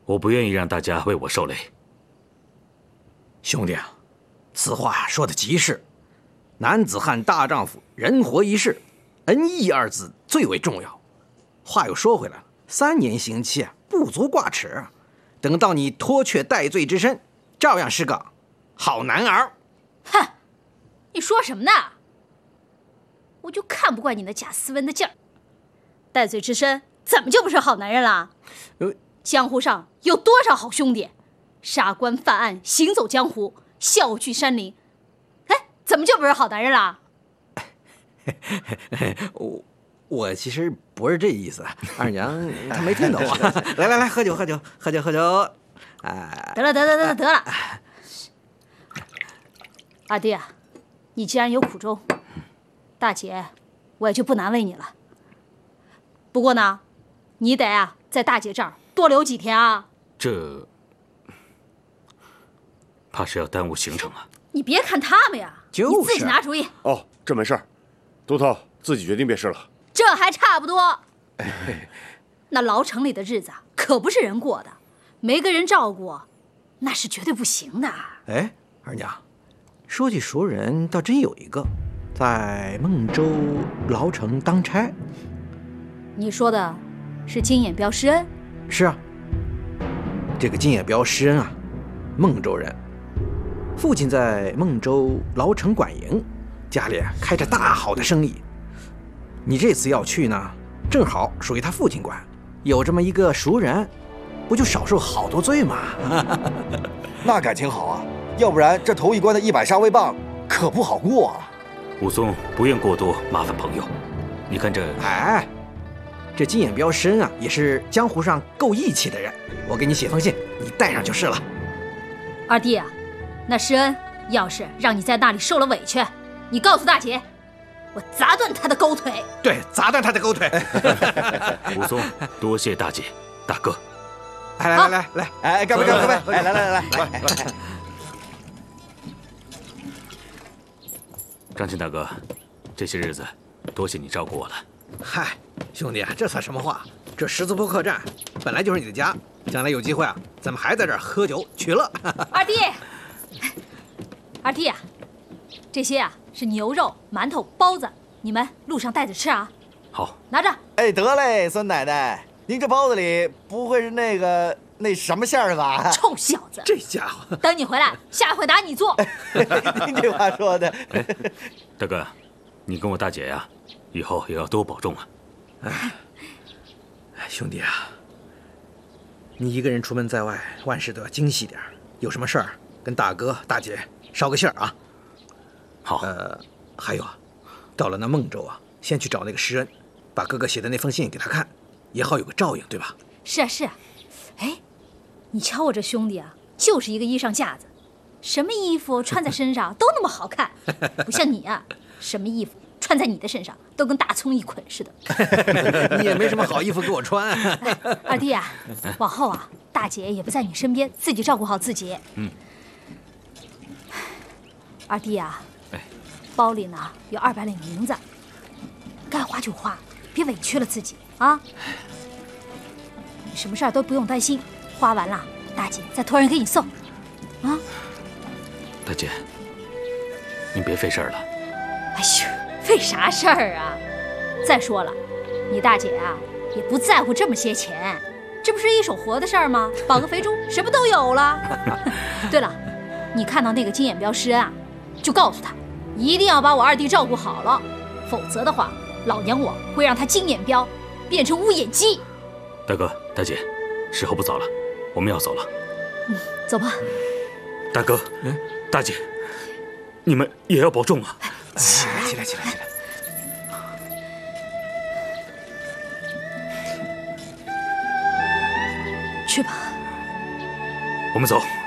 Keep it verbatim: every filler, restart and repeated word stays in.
我不愿意让大家为我受累。 兄弟啊，此话说的极是。男子汉大丈夫，人活一世，恩义二字最为重要。话又说回来了，三年刑期啊，不足挂齿啊。等到你脱却戴罪之身，照样是个好男儿。 哼，你说什么呢？我就看不惯你那假斯文的劲儿。戴罪之身怎么就不是好男人了？ 呃， 江湖上有多少好兄弟，杀官犯案，行走江湖，笑聚山林，哎，怎么就不是好男人了？ 我我其实不是这意思，二娘她没听懂啊。来来来，喝酒喝酒喝酒喝酒。哎， 得了得了得了得了。二弟啊，你既然有苦衷，大姐我也就不难为你了。不过呢，你得啊在大姐这儿多留几天啊。 这怕是要耽误行程啊。 你别看他们呀， 就是、 你自己拿主意。 哦，这没事儿，都头自己决定便是了。 这还差不多。那牢城里的日子可不是人过的，没个人照顾，那是绝对不行的。 哎，二娘，说起熟人，倒真有一个，在孟州牢城当差。 你说的是金眼彪施恩？ 是啊，这个金眼彪施恩啊，孟州人，父亲在孟州牢城管营，家里开着大好的生意。你这次要去呢，正好属于他父亲管，有这么一个熟人，不就少受好多罪吗？ 那感情好啊，要不然这头一关的一百杀威棒可不好过啊。 武松不愿过多麻烦朋友，你看这…… 哎，这金眼彪施恩啊，也是江湖上够义气的人。我给你写封信，你带上就是了。 二弟啊，那施恩要是让你在那里受了委屈，你告诉大姐，我砸断他的狗腿。 对，砸断他的狗腿。 武松，多谢大姐大哥。 来来来来来， 哎，干杯干杯干杯！哎，来来来来来来。 张庆大哥，这些日子多谢你照顾我了。 嗨，兄弟啊，这算什么话？这十字坡客栈本来就是你的家，将来有机会啊，咱们还在这儿喝酒取乐。 二弟，二弟啊，这些啊是牛肉、馒头、包子，你们路上带着吃啊。 好， 拿着。 哎，得嘞，孙奶奶，您这包子里不会是那个那什么馅儿的吧？ 臭小子， 这家伙， 等你回来，下回打你做。 您这话说的。 哎，大哥，你跟我大姐呀，以后也要多保重啊。 哎，兄弟啊，你一个人出门在外，万事都要精细点，有什么事儿跟大哥大姐捎个信儿啊。 好。 呃，还有啊，到了那孟州啊，先去找那个施恩，把哥哥写的那封信给他看，也好有个照应，对吧？ 是啊是啊。哎，你瞧我这兄弟啊，就是一个衣裳架子，什么衣服穿在身上都那么好看，不像你啊，什么衣服穿在你的身上都跟大葱一捆似的。 你也没什么好衣服给我穿。 哎，二弟啊，往后啊，大姐也不在你身边，自己照顾好自己。 嗯。 二弟啊， 哎， 包里呢有二百两银子，该花就花，别委屈了自己啊。什么事儿都不用担心，花完了，大姐再托人给你送，啊。 大姐，您别费事儿了。 哎呦，费啥事儿啊？再说了，你大姐啊也不在乎这么些钱，这不是一手活的事儿吗？保个肥猪，什么都有了。对了，你看到那个金眼彪施恩啊，就告诉他，一定要把我二弟照顾好了，否则的话，老娘我会让他金眼彪变成乌眼鸡。 大哥大姐，时候不早了，我们要走了。 嗯，走吧。 大哥，嗯，大姐，你们也要保重啊！ 起来，起来，起来，起来！ 去吧， 我们走。